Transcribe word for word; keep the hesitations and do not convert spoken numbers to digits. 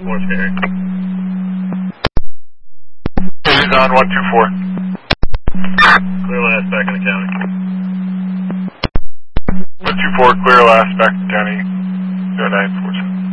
What's hearing? He's on one two four. Clear last back in the county. one two four, clear last back in the county. zero nine four seven.